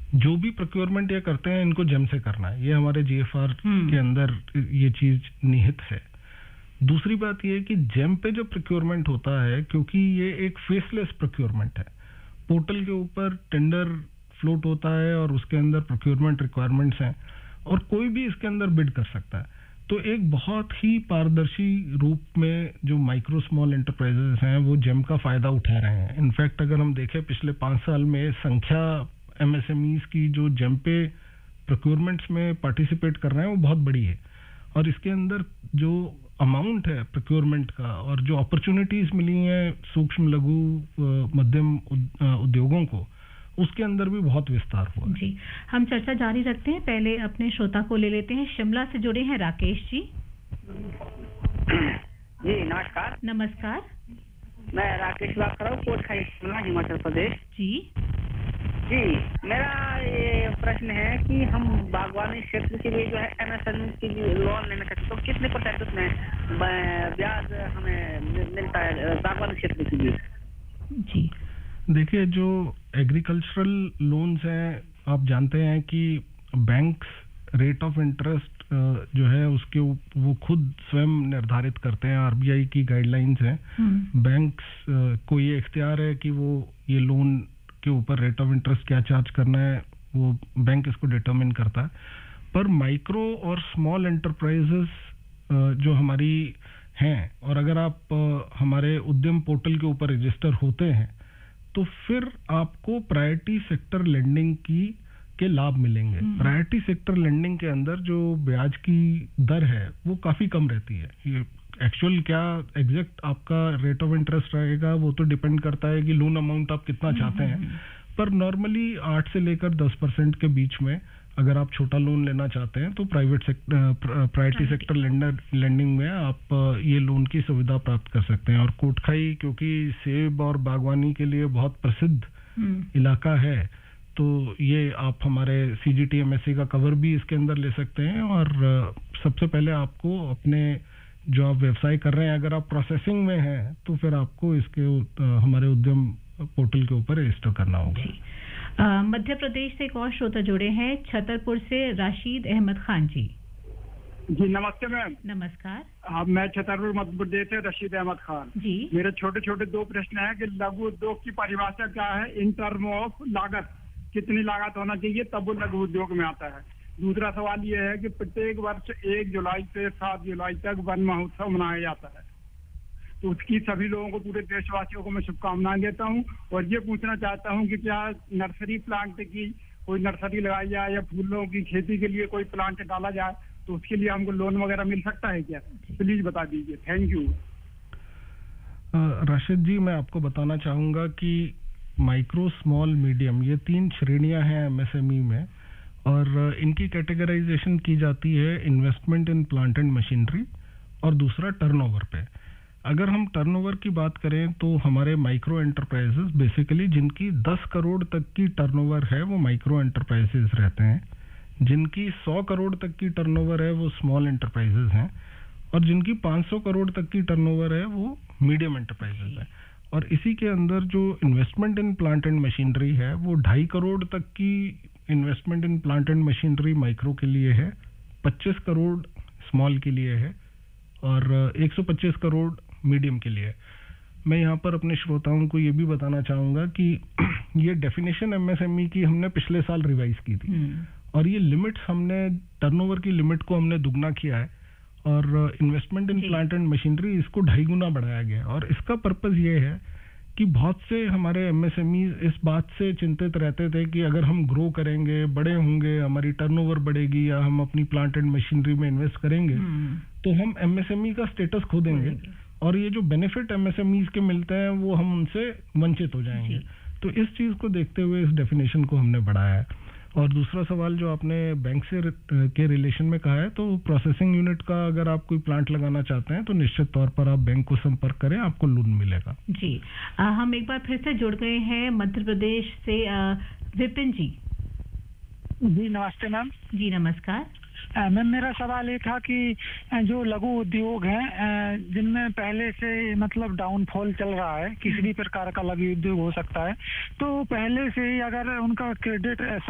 जो भी प्रोक्योरमेंट ये करते हैं इनको जेम से करना है, ये हमारे जीएफआर के अंदर ये चीज निहित है। दूसरी बात ये है कि जेम पे जो प्रोक्योरमेंट होता है, क्योंकि ये एक फेसलेस प्रोक्योरमेंट है, पोर्टल के ऊपर टेंडर फ्लोट होता है और उसके अंदर प्रोक्योरमेंट रिक्वायरमेंट्स हैं और कोई भी इसके अंदर बिड कर सकता है। तो एक बहुत ही पारदर्शी रूप में जो माइक्रो स्मॉल एंटरप्राइजेस हैं वो जेम का फायदा उठा रहे हैं। इनफैक्ट अगर हम देखें पिछले 5 साल में संख्या एमएसएमईज की जो जेम पे प्रोक्योरमेंट्स में पार्टिसिपेट कर रहे हैं वो बहुत बड़ी है, और इसके अंदर जो अमाउंट है प्रोक्योरमेंट का और जो अपॉर्चुनिटीज मिली हैं सूक्ष्म लघु मध्यम उद्योगों को, उसके अंदर भी बहुत विस्तार हुआ है। जी, हम चर्चा जारी रखते हैं, पहले अपने श्रोता को ले लेते हैं। शिमला से जुड़े हैं राकेश जी। जी नमस्कार। नमस्कार, मैं राकेश बात कर रहा हूँ, कोटखाई शिमला, हिमाचल प्रदेश। जी जी, मेरा ये प्रश्न है कि हम बागवानी क्षेत्र के लिए जो है एमएसएमई के लिए लोन लेना चाहते हैं, तो कितने % उसमें ब्याज हमें मिलता है बागवानी क्षेत्र के लिए? जी, देखिए, जो एग्रीकल्चरल लोन्स हैं, आप जानते हैं कि बैंक्स रेट ऑफ इंटरेस्ट जो है उसके वो खुद स्वयं निर्धारित करते हैं, आरबीआई की गाइडलाइंस हैं। बैंक्स को ये इख्तियार है कि वो ये लोन के ऊपर रेट ऑफ इंटरेस्ट क्या चार्ज करना है, वो बैंक इसको डिटरमिन करता है। पर माइक्रो और स्मॉल एंटरप्राइजेस जो हमारी हैं, और अगर आप हमारे उद्यम पोर्टल के ऊपर रजिस्टर होते हैं तो फिर आपको प्रायोरिटी सेक्टर लेंडिंग के लाभ मिलेंगे। प्रायोरिटी सेक्टर लेंडिंग के अंदर जो ब्याज की दर है वो काफी कम रहती है। ये एक्चुअल क्या एग्जैक्ट आपका रेट ऑफ इंटरेस्ट रहेगा वो तो डिपेंड करता है कि लोन अमाउंट आप कितना चाहते हैं, पर नॉर्मली 8 से लेकर 10% के बीच में अगर आप छोटा लोन लेना चाहते हैं तो प्रायोरिटी सेक्टर लेंडिंग में आप ये लोन की सुविधा प्राप्त कर सकते हैं। और कोटखाई क्योंकि सेब और बागवानी के लिए बहुत प्रसिद्ध इलाका है, तो ये आप हमारे CGTMSE का कवर भी इसके अंदर ले सकते हैं। और सबसे पहले आपको अपने जो आप व्यवसाय कर रहे हैं, अगर आप प्रोसेसिंग में हैं तो फिर आपको इसके हमारे उद्यम पोर्टल के ऊपर रजिस्टर करना होगा। मध्य प्रदेश से एक और श्रोता जुड़े हैं, छतरपुर से राशिद अहमद खान जी। जी नमस्ते मैम। नमस्कार। मैं छतरपुर मध्य प्रदेश से रशीद अहमद खान जी। मेरे छोटे छोटे 2 प्रश्न हैं कि लघु उद्योग की परिभाषा क्या है इन टर्म ऑफ लागत, कितनी लागत होना चाहिए तब वो लघु उद्योग में आता है। दूसरा सवाल ये है कि प्रत्येक वर्ष 1 जुलाई से 7 जुलाई तक वन महोत्सव मनाया जाता है, तो उसकी सभी लोगों को, पूरे देशवासियों को मैं शुभकामनाएं देता हूं। और ये पूछना चाहता हूं कि क्या नर्सरी प्लांट की कोई नर्सरी लगाई जाए या फूलों की खेती के लिए कोई प्लांट डाला जाए तो उसके लिए हमको लोन वगैरह मिल सकता है क्या? प्लीज बता दीजिए। Thank you. राशिद जी, मैं आपको बताना चाहूंगा कि माइक्रो, स्मॉल, मीडियम, ये 3 श्रेणियां हैं एमएसएमई में, और इनकी कैटेगराइजेशन की जाती है investment in plant and machinery और दूसरा टर्नओवर पे। अगर हम टर्नओवर की बात करें तो हमारे माइक्रो एंटरप्राइजेस बेसिकली जिनकी 10 करोड़ तक की टर्नओवर है वो माइक्रो एंटरप्राइजेस रहते हैं, जिनकी 100 करोड़ तक की टर्नओवर है वो स्मॉल एंटरप्राइजेस हैं, और जिनकी 500 करोड़ तक की टर्नओवर है वो मीडियम एंटरप्राइजेस है। और इसी के अंदर जो investment in plant and machinery है वो 2.5 करोड़ तक की investment in plant and machinery micro के लिए है, 25 करोड़ स्मॉल के लिए है और 125 करोड़ मीडियम के लिए। मैं यहाँ पर अपने श्रोताओं को ये भी बताना चाहूंगा कि ये डेफिनेशन एमएसएमई की हमने पिछले साल रिवाइज की थी, और ये लिमिट्स हमने टर्नओवर की लिमिट को हमने दुगना किया है, और investment in plant and machinery इसको 2.5 गुना बढ़ाया गया। और इसका पर्पस ये है कि बहुत से हमारे एमएसएमई इस बात से चिंतित रहते थे कि अगर हम ग्रो करेंगे, बड़े होंगे, हमारी टर्नओवर बढ़ेगी या हम अपनी प्लांट एंड मशीनरी में इन्वेस्ट करेंगे तो हम एमएसएमई का स्टेटस खो देंगे, और ये जो बेनिफिट एमएसएमईज के मिलते हैं वो हम उनसे वंचित हो जाएंगे। तो इस चीज को देखते हुए इस डेफिनेशन को हमने बढ़ाया है। और दूसरा सवाल जो आपने बैंक से के रिलेशन में कहा है, तो प्रोसेसिंग यूनिट का अगर आप कोई प्लांट लगाना चाहते हैं तो निश्चित तौर पर आप बैंक को संपर्क करें, आपको लोन मिलेगा। जी, हम एक बार फिर से जुड़ गए हैं मध्य प्रदेश से विपिन जी। जी नमस्ते मैम। जी नमस्कार मैम, मेरा सवाल ये था कि जो लघु उद्योग हैं जिनमें पहले से मतलब डाउनफॉल चल रहा है, किसी भी प्रकार का लघु उद्योग हो सकता है, तो पहले से ही अगर उनका क्रेडिट